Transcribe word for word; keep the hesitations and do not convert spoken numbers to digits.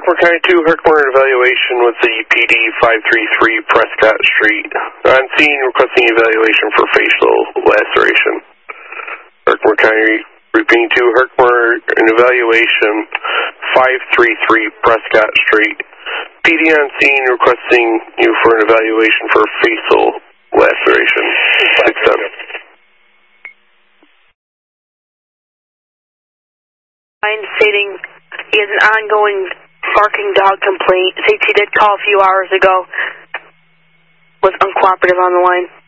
Herkimer County two, Herkimer evaluation with the P D five three three Prescott Street. On scene requesting evaluation for facial laceration. Herkimer County, repeating two, Herkimer an evaluation five three three Prescott Street. P D on scene requesting you for an evaluation for facial laceration. six seven. Stating he has an ongoing barking dog complaint. States he did call a few hours ago. Was uncooperative on the line.